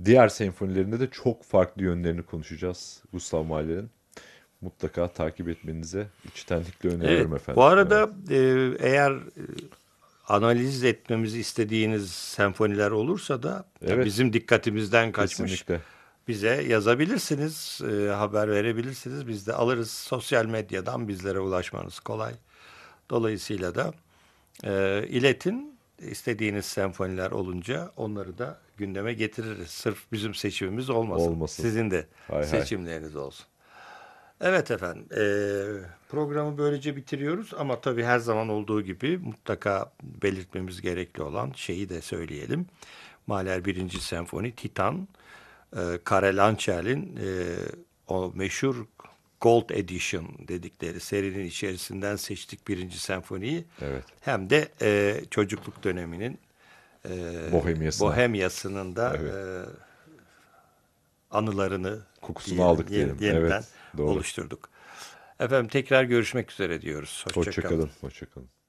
Diğer senfonilerinde de çok farklı yönlerini konuşacağız Gustav Mahler'in. Mutlaka takip etmenize içtenlikle Evet, öneriyorum bu efendim. Evet. arada eğer analiz etmemizi istediğiniz senfoniler olursa da ya Evet, bizim dikkatimizden kaçmış kesinlikle. bize yazabilirsiniz, haber verebilirsiniz. Biz de alırız. Sosyal medyadan bizlere ulaşmanız kolay. Dolayısıyla da iletin istediğiniz senfoniler olunca onları da gündeme getiririz. Sırf bizim seçimimiz olmasın. Olmasın. Sizin de Hay hay. seçimleriniz olsun. Evet efendim, programı böylece bitiriyoruz ama tabii her zaman olduğu gibi mutlaka belirtmemiz gerekli olan şeyi de söyleyelim. Mahler birinci Senfoni, Titan, Karel Ancel'in o meşhur Gold Edition dedikleri serinin içerisinden seçtik birinci senfoniyi. Evet. Hem de çocukluk döneminin e, Bohemyasına. Bohemyasının da Evet. anılarını Kokusunu diyelim aldık diyelim. yeniden Evet. Doğru. oluşturduk. Efendim tekrar görüşmek üzere diyoruz. Hoşça Hoşça kalın. kalın. Hoşça kalın.